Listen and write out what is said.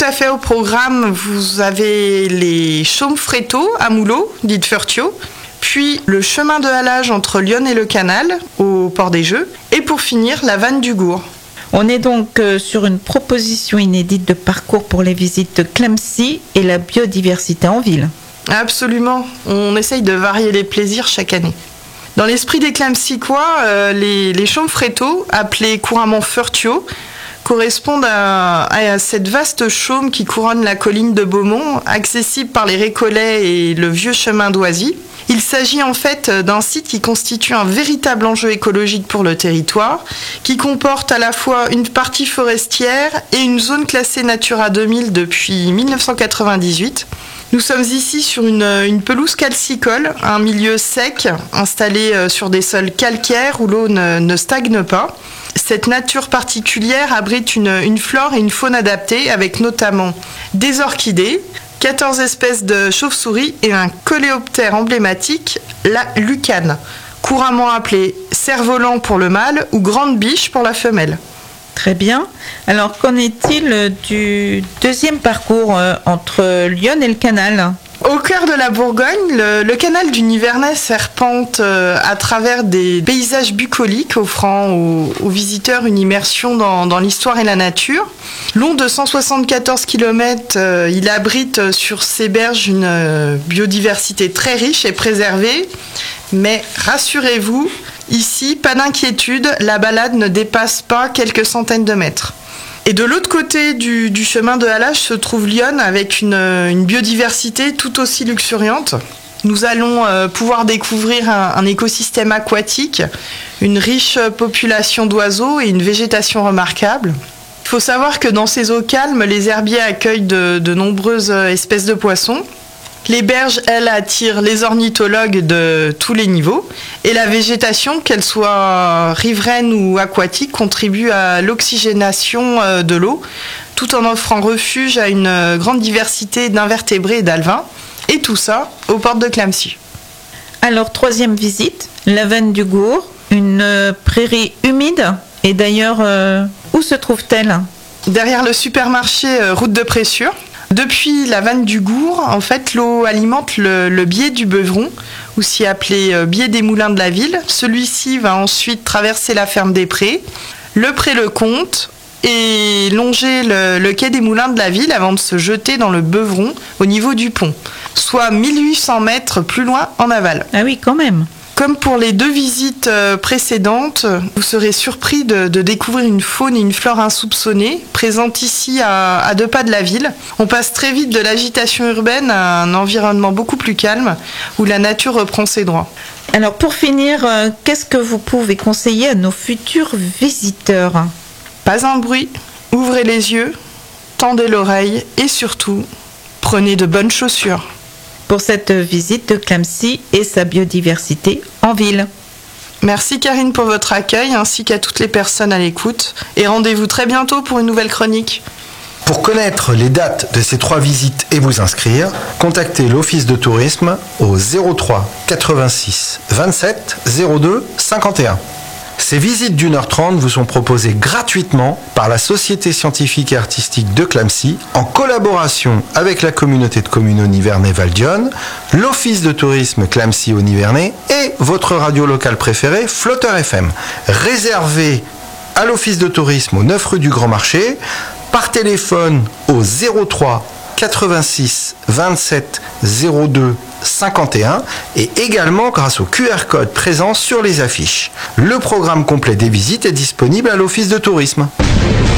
à fait au programme, vous avez les chaumes fréteaux à Moulot, dites Furtio, puis le chemin de halage entre Lyon et le Canal, au port des Jeux, et pour finir, la vanne du Gour. On est donc sur une proposition inédite de parcours pour les visites de Clamecy et la biodiversité en ville. Absolument, on essaye de varier les plaisirs chaque année. Dans l'esprit des Clamecycois, les chaumes fréteaux, appelés couramment Furtio, correspondent à cette vaste chaume qui couronne la colline de Beaumont, accessible par les Récollets et le vieux chemin d'Oisy. Il s'agit en fait d'un site qui constitue un véritable enjeu écologique pour le territoire, qui comporte à la fois une partie forestière et une zone classée Natura 2000 depuis 1998. Nous sommes ici sur une pelouse calcicole, un milieu sec, installé sur des sols calcaires où l'eau ne stagne pas. Cette nature particulière abrite une flore et une faune adaptée, avec notamment des orchidées, 14 espèces de chauves-souris et un coléoptère emblématique, la lucane, couramment appelée cerf-volant pour le mâle ou grande biche pour la femelle. Très bien. Alors, qu'en est-il du deuxième parcours entre Lyon et le Canal ? Au cœur de la Bourgogne, le canal du Nivernais serpente à travers des paysages bucoliques, offrant aux visiteurs une immersion dans l'histoire et la nature. Long de 174 km, il abrite sur ses berges une biodiversité très riche et préservée. Mais rassurez-vous, ici, pas d'inquiétude, la balade ne dépasse pas quelques centaines de mètres. Et de l'autre côté du chemin de halage se trouve Lyon avec une biodiversité tout aussi luxuriante. Nous allons pouvoir découvrir un écosystème aquatique, une riche population d'oiseaux et une végétation remarquable. Il faut savoir que dans ces eaux calmes, les herbiers accueillent de nombreuses espèces de poissons. Les berges, elles, attirent les ornithologues de tous les niveaux. Et la végétation, qu'elle soit riveraine ou aquatique, contribue à l'oxygénation de l'eau, tout en offrant refuge à une grande diversité d'invertébrés et d'alevins. Et tout ça aux portes de Clamecy. Alors, troisième visite, la vanne du Gour, une prairie humide. Et d'ailleurs, où se trouve-t-elle ? Derrière le supermarché Route de Pressure. Depuis la vanne du Gour, en fait, l'eau alimente le biais du Beuvron, aussi appelé biais des moulins de la ville. Celui-ci va ensuite traverser la ferme des Prés, le Pré-le-Comte et longer le quai des moulins de la ville avant de se jeter dans le Beuvron au niveau du pont, soit 1800 mètres plus loin en aval. Ah oui, quand même. Comme pour les deux visites précédentes, vous serez surpris de découvrir une faune et une flore insoupçonnées, présentes ici à 2 pas de la ville. On passe très vite de l'agitation urbaine à un environnement beaucoup plus calme, où la nature reprend ses droits. Alors pour finir, qu'est-ce que vous pouvez conseiller à nos futurs visiteurs ? Pas un bruit, ouvrez les yeux, tendez l'oreille et surtout, prenez de bonnes chaussures. Pour cette visite de Clamecy et sa biodiversité en ville. Merci Karine pour votre accueil ainsi qu'à toutes les personnes à l'écoute et rendez-vous très bientôt pour une nouvelle chronique. Pour connaître les dates de ces 3 visites et vous inscrire, contactez l'Office de tourisme au 03 86 27 02 51. Ces visites d'1h30 vous sont proposées gratuitement par la Société scientifique et artistique de Clamecy en collaboration avec la communauté de communes Aude-Nivernais-Val d'Yonne, l'Office de tourisme Clamecy Aude-Nivernais et votre radio locale préférée Flotteur FM. Réservez à l'Office de tourisme au 9 rue du Grand Marché par téléphone au 03 86 27 02 51 et également grâce au QR code présent sur les affiches. Le programme complet des visites est disponible à l'Office de tourisme.